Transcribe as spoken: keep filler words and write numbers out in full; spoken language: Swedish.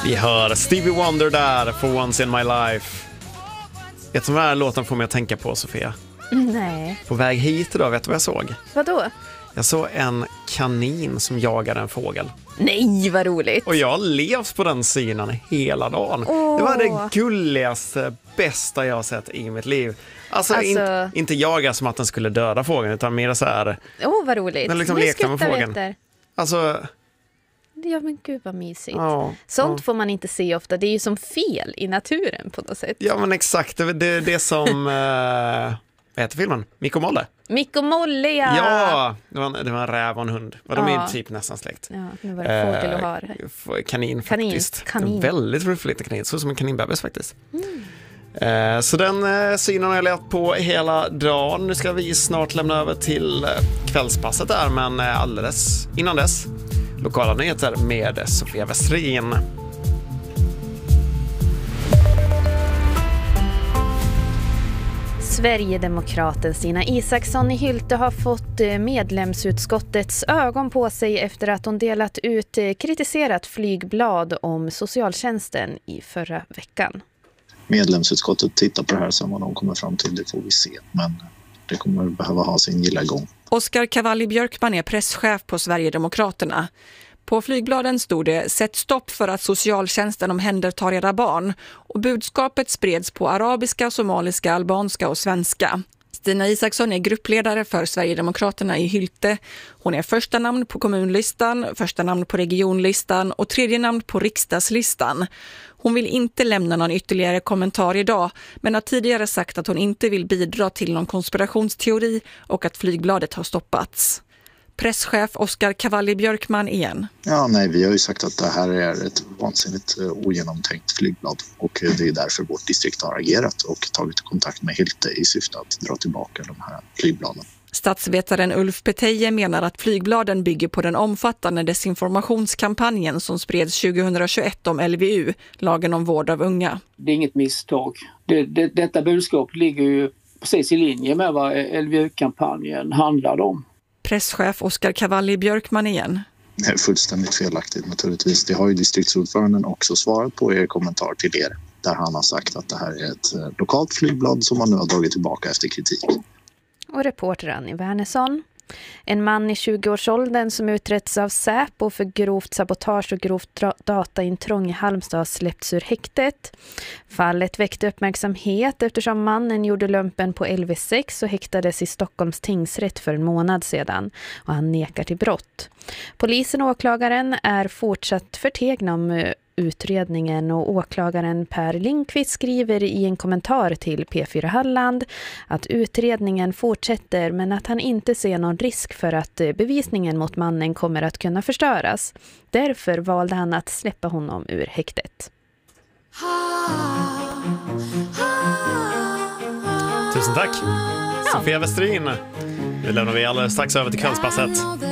Vi hör Stevie Wonder där, For Once in My Life. Vet du vad den här låten får mig att tänka på, Sofia? Nej. På väg hit idag, vet du vad jag såg? Vadå? Jag såg en kanin som jagade en fågel. Nej, vad roligt. Och jag har levt på den synen hela dagen. Åh. Det var det gulligaste, bästa jag har sett i mitt liv. Alltså, Alltså- In, inte jaga som att den skulle döda fågeln, utan mer så här. Åh, oh, vad roligt. Den liksom Nu lekte med skrattar vi fågeln. efter. Alltså, Ja, men gud vad mysigt. ja, Sånt ja. får man inte se ofta. Det är ju som fel i naturen på något sätt. Ja, men exakt. Det, det, det är som... eh, vad heter filmen? Mick och Molle. Mick och Molle, ja. Ja, det var, en, det var en räv och en hund. Och de är Ja. ju typ nästan släkt. Ja, nu var det fågel och har. Eh, f- Kanin, Kanin, faktiskt. kanin. En väldigt rufflig liten kanin. Så som en kaninbebis faktiskt. Mm. Eh, så den eh, synen har jag lärt på hela dagen. Nu ska vi snart lämna över till eh, kvällspasset där. Men eh, alldeles innan dess, lokala nyheter med Sofia Westrin. Sverigedemokraten Stina Isaksson i Hylte har fått medlemsutskottets ögon på sig efter att hon delat ut kritiserat flygblad om socialtjänsten i förra veckan. Medlemsutskottet tittar på det här, sen vad de kommer fram till, det får vi se. Men det kommer behöva ha sin gilla gång. Oskar Cavalli Björkman är presschef på Sverigedemokraterna. På flygbladen stod det "Sätt stopp för att socialtjänsten omhändertar era barn", och budskapet spreds på arabiska, somaliska, albanska och svenska. Stina Isaksson är gruppledare för Sverigedemokraterna i Hylte. Hon är första namn på kommunlistan, första namn på regionlistan och tredje namn på riksdagslistan. Hon vill inte lämna någon ytterligare kommentar idag, men har tidigare sagt att hon inte vill bidra till någon konspirationsteori och att flygbladet har stoppats. Presschef Oskar Cavalli Björkman igen. Ja, nej, vi har ju sagt att det här är ett vansinnigt eh, ogenomtänkt flygblad, och eh, det är därför vårt distrikt har agerat och tagit kontakt med Hylte i syfte att dra tillbaka de här flygbladen. Statsvetaren Ulf Peteje menar att flygbladen bygger på den omfattande desinformationskampanjen som spreds tjugohundratjugoett om L V U, lagen om vård av unga. Det är inget misstag. Det, det, detta budskap ligger ju precis i linje med vad L V U-kampanjen handlade om. Presschef Oskar Cavalli Björkman igen. Det är fullständigt felaktigt naturligtvis. Det har ju distriktsordföranden också svarat på er kommentar till er, där han har sagt att det här är ett eh, lokalt flygblad som man nu har dragit tillbaka efter kritik. Och reporter Annie Wernersson. En man i tjugoårsåldern som utretts av Säpo för grovt sabotage och grovt dataintrång i Halmstad har släppts ur häktet. Fallet väckte uppmärksamhet eftersom mannen gjorde lumpen på L V sex och häktades i Stockholms tingsrätt för en månad sedan, och han nekar till brott. Polisen och åklagaren är fortsatt förtegna om utredningen, och åklagaren Per Lindqvist skriver i en kommentar till P fyra Halland att utredningen fortsätter, men att han inte ser någon risk för att bevisningen mot mannen kommer att kunna förstöras. Därför valde han att släppa honom ur häktet. Tusen tack, Sofia Westrin. Nu lämnar vi alldeles strax över till kvällspasset.